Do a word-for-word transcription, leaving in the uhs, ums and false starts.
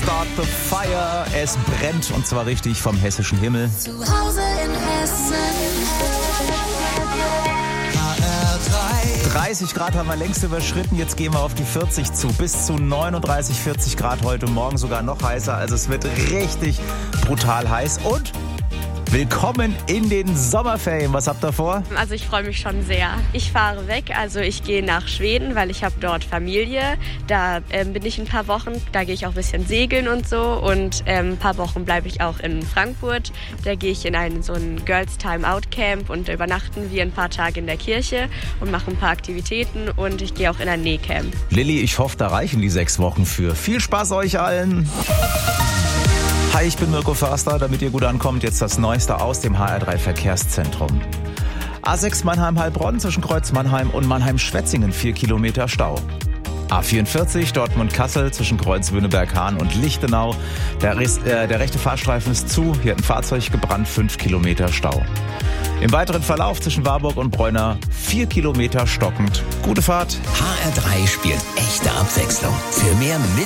Start the Fire. Es brennt und zwar richtig vom hessischen Himmel. Zu Hause in Hessen. H R drei. dreißig Grad haben wir längst überschritten, jetzt gehen wir auf die vierzig zu. Bis zu neununddreißig, vierzig Grad heute Morgen, sogar noch heißer. Also es wird richtig brutal heiß und willkommen in den Sommerferien. Was habt ihr vor? Also ich freue mich schon sehr. Ich fahre weg, also ich gehe nach Schweden, weil ich habe dort Familie. Da ähm, bin ich ein paar Wochen, da gehe ich auch ein bisschen segeln und so. Und ähm, ein paar Wochen bleibe ich auch in Frankfurt. Da gehe ich in einen, so ein Girls Time Out Camp und da übernachten wir ein paar Tage in der Kirche und machen ein paar Aktivitäten. Und ich gehe auch in ein Nähcamp. Lilly, ich hoffe, da reichen die sechs Wochen für. Viel Spaß euch allen! Hi, ich bin Mirko Förster, damit ihr gut ankommt, jetzt das Neueste aus dem H R drei Verkehrszentrum. A sechs Mannheim-Heilbronn zwischen Kreuz Mannheim und Mannheim-Schwetzingen, vier Kilometer Stau. A vierundvierzig Dortmund-Kassel zwischen Kreuz Wünnenberg-Hahn und Lichtenau. Der, Rest, äh, der rechte Fahrstreifen ist zu, hier hat ein Fahrzeug gebrannt, fünf Kilometer Stau. Im weiteren Verlauf zwischen Warburg und Bräuner vier Kilometer stockend. Gute Fahrt. H R drei spielt echte Abwechslung. Für mehr mit